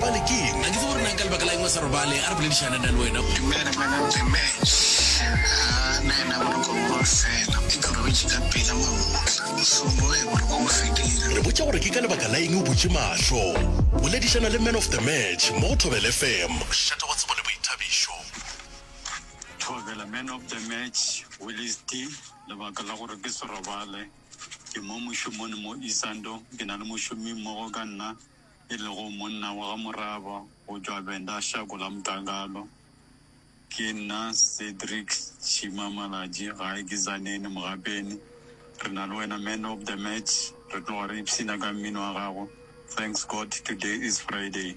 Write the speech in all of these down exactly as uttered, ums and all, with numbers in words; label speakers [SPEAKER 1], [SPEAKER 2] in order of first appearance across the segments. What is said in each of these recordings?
[SPEAKER 1] robale ke eng
[SPEAKER 2] a ke tsore nna ka lebaka la engwe sa robale a re boledišana na le wena
[SPEAKER 3] dumela man of the match a nena boroko mo fela e ka robetše ka pela mamotla somo e boroko mo fedile
[SPEAKER 1] re botša gore ke ka lebaka la eng o butše mahlo boledišana le man of the match mo Thobela F M šata wa tsebo le boithabišo.
[SPEAKER 4] Thobela man of the match Willis D lebaka la gore ke se robale ke mo mošomong mo Isando ke na le mošomi mmogo ka nna e le go monna wa ga moraba go tšwa benda shako la mtakalo ke nna Cedric Shimamalaji ga e ke zanene mogapeni re na le wena man of the match re tlo gore ipsina ka mmino wa gago. Thanks God today is Friday.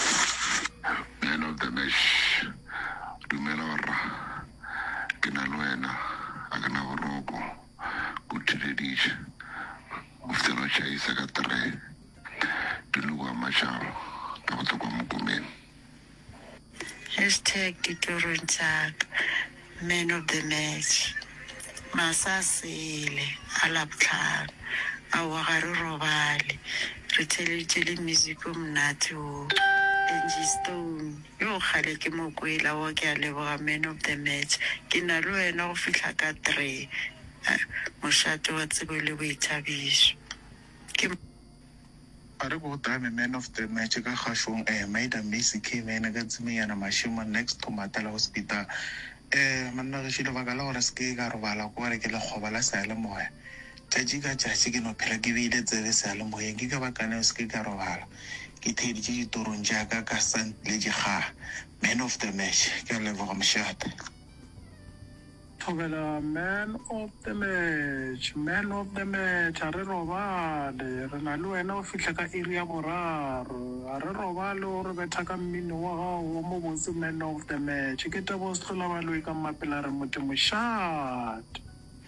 [SPEAKER 5] Man of the match dumela warra ke na le wena a ka na boroko o thileditše o fetela tšhaisa ka tere diluwa matšhaba ka go tlokwa mokomeng.
[SPEAKER 6] Hashtag ditorong tsaka man of the match masasele a labotlhano a wa ga re robale re theleditše le music o monate o Angie Stone yo kgale ke mokwela wa ke a leboga man of the match ke na le wena go fihla ka three mošate wa tsebo le boithabišo ke
[SPEAKER 3] a re go tame man of the match ka kgašong eh maida Messi came in ka tsemenyana mashimo next to Matala Hospital eh manna re shile baka la gore se ke ka robala go re ke le khoba la sa le moya tšatši ka tšatši ke no phela ke beile tsebe sa le moya ke ka bakane se ke ka robala ke theditše ditorong jaaka ka sant le diga man of the match ke a leboga mošate.
[SPEAKER 7] Thobela man of the match man of the match a re robale re na le wena o fitlha ka area boraro a re robale o re betha ka mmino wa gago mo botse man of the match ke tebo se tlola baloi ka mapela re mote mošate.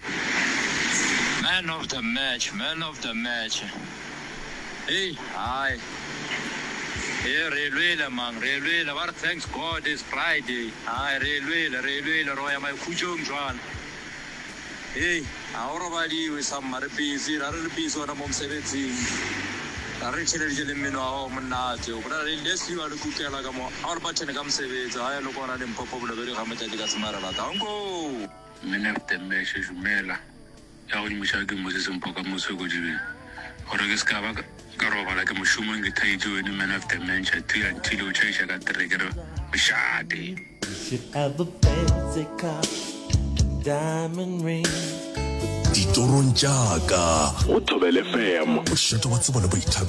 [SPEAKER 8] Man of the match, man of the match. Hey, hi. Hey, Relwela, man, Relwela. What thanks God is Friday. Hi, Relwela, Relwela, Roya, my Kujung John. Hey, our body with some busy, a little piece on a mom seventeen. A rich element of Manato, but unless you are the cookie like a more, our button comes savage. I look on them popular very Hamatas Marala. Tango.
[SPEAKER 5] Man of the match is Mela. Ya go mishaka Moses mpoka muso go jibe ora ke ska ba ka robala ke moshumo nge thaitse ni man of the match tu until o chaisa ka trekere bishade
[SPEAKER 9] should have a fancy car diamond ring
[SPEAKER 1] ditorong jaaka o Thobela F M o šata wa tsebo le boithabišo.